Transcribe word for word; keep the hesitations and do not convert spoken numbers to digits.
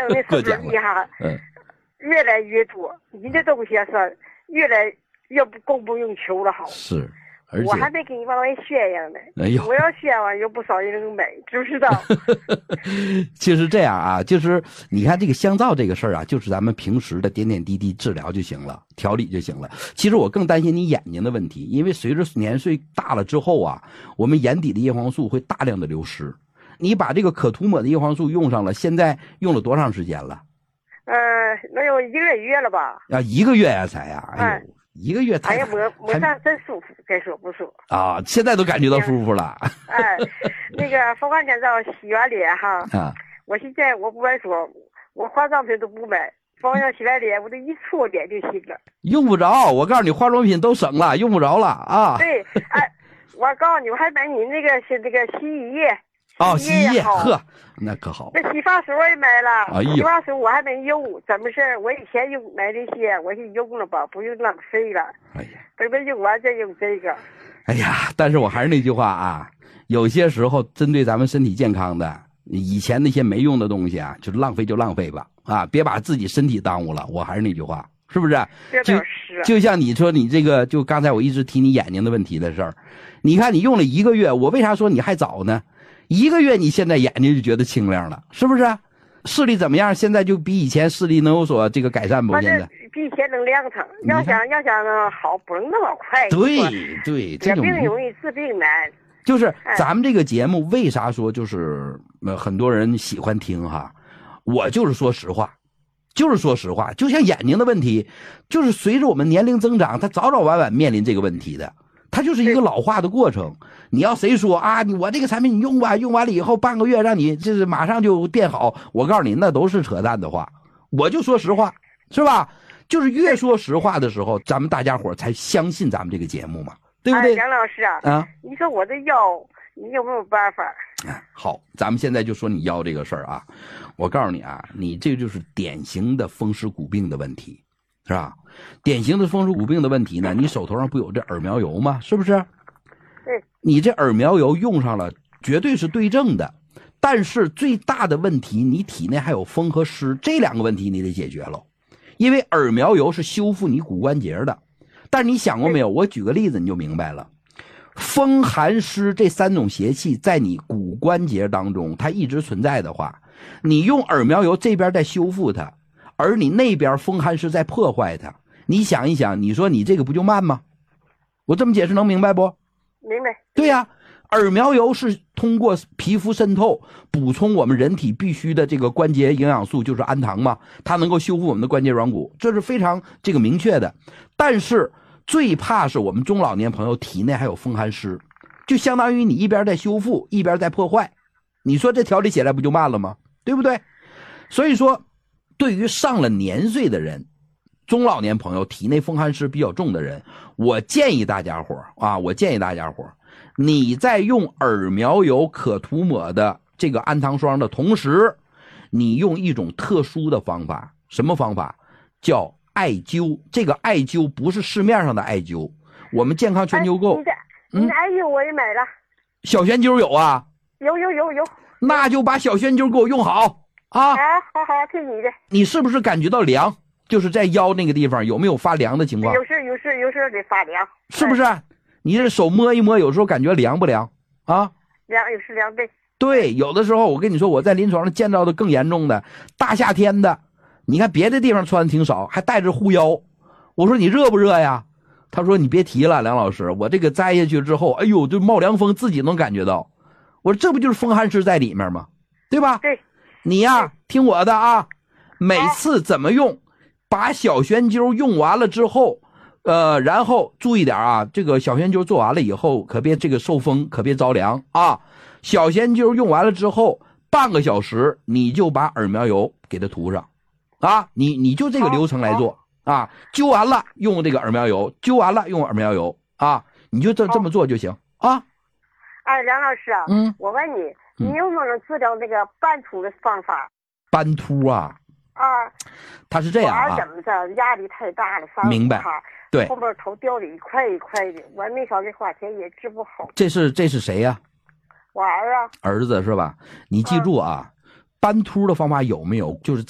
病的速度厉害，嗯，越来越多，你的东西是越来越不供不应求了，好是。而且我还没给你往外宣扬呢， 哎呦， 我要宣完有不少人能买，知不知道？ 就是这样啊，就是你看这个香皂这个事儿啊，就是咱们平时的点点滴滴治疗就行了，调理就行了。其实我更担心你眼睛的问题，因为随着年岁大了之后啊，我们眼底的叶黄素会大量的流失。你把这个可涂抹的叶黄素用上了，现在用了多长时间了？ 呃，能有一个月了吧？ 啊，一个月呀、啊、才呀、啊，哎呦。嗯一个月太， 哎呀，摸摸上真舒服，该说不说啊！现在都感觉到舒服了。 哎，那个佛光天照洗完脸哈，啊，我现在我不爱说，我化妆品都不买，佛光天洗完脸，我这一搓脸就行了。 用不着，我告诉你，化妆品都省了，用不着了啊。 对，哎，我告诉你，我还买你那个是那个洗衣液。 哦，洗衣液，呵，那可好。 那洗发水我也买了， 哎呦， 洗发水我还没用，怎么事？我以前用买这些，我就用了吧，不用浪费了。哎呀，等着用完再用这个。 哎呀，但是我还是那句话啊，有些时候针对咱们身体健康的，以前那些没用的东西啊，就浪费就浪费吧，啊，别把自己身体耽误了。我还是那句话，是不是？ 就就像你说你这个，就刚才我一直提你眼睛的问题的事儿，你看你用了一个月，我为啥说你还早呢？一个月你现在眼睛就觉得清亮了，是不是？视力怎么样？现在就比以前视力能有所这个改善不？现在比以前能亮堂。要想要想好，不能那么快。 对对，这种病容易治病难。 就是咱们这个节目为啥说就是呃很多人喜欢听哈？我就是说实话，就是说实话，就像眼睛的问题，就是随着我们年龄增长，它早早晚晚面临这个问题的。它就是一个老化的过程。你要谁说啊，你我这个产品你用吧，用完了以后半个月让你就是马上就变好，我告诉你那都是扯淡的话。我就说实话，是吧？就是越说实话的时候，咱们大家伙才相信咱们这个节目嘛，对不对？ 哎，杨老师啊，啊，你说我的腰，你有没有办法？ 好，咱们现在就说你腰这个事儿啊，我告诉你啊，你这就是典型的风湿骨病的问题。是吧？典型的风湿骨病的问题呢，你手头上不有这耳苗油吗？是不是？ 对。 你这耳苗油用上了，绝对是对症的。但是最大的问题，你体内还有风和湿，这两个问题你得解决了。因为耳苗油是修复你骨关节的，但是你想过没有？我举个例子你就明白了。风寒湿这三种邪气在你骨关节当中，它一直存在的话，你用耳苗油这边在修复它。而你那边风寒湿在破坏它，你想一想，你说你这个不就慢吗？我这么解释能明白不？ 明白。 对呀、啊，耳苗油是通过皮肤渗透补充我们人体必须的这个关节营养素，就是氨糖嘛，它能够修复我们的关节软骨，这是非常这个明确的。但是最怕是我们中老年朋友体内还有风寒湿，就相当于你一边在修复一边在破坏，你说这调理起来不就慢了吗？对不对？所以说对于上了年岁的人，中老年朋友体内风寒湿比较重的人，我建议大家伙啊，我建议大家伙，你在用耳苗油可涂抹的这个氨糖霜的同时，你用一种特殊的方法，什么方法？叫艾灸。这个艾灸不是市面上的艾灸，我们健康全球购。 哎、你的艾灸我也买了。 小悬灸有啊？ 有有有有。 那就把小悬灸给我用好。啊， 哎，好好听你的。 你是不是感觉到凉？就是在腰那个地方有没有发凉的情况？ 有时有时有时得发凉， 是不是？哎、你这手摸一摸，有时候感觉凉不凉啊？ 凉，有时凉对。 对，有的时候我跟你说，我在临床上见到的更严重的，大夏天的，你看别的地方穿的挺少，还带着护腰。我说你热不热呀？他说你别提了，梁老师，我这个摘下去之后，哎呦，就冒凉风，自己能感觉到。我说这不就是风寒湿在里面吗？对吧？ 对。 你呀，听我的啊，每次怎么用，把小悬灸用完了之后，呃，然后注意点啊，这个小悬灸做完了以后，可别这个受风，可别着凉啊。小悬灸用完了之后，半个小时你就把耳苗油给它涂上，啊，你你就这个流程来做啊。灸完了用这个耳苗油，灸完了用耳苗油啊，你就这这么做就行啊。 哎，梁老师啊， 嗯， 我问你。你有没有治疗那个斑秃的方法？ 斑秃啊？ 啊， 他是这样啊， 怎么着？压力太大了， 明白？对， 后面头掉的一块一块的，我没少给花钱也治不好。 这是这是谁呀、啊？ 我儿啊， 儿子是吧？你记住啊，斑秃的方法有没有？就是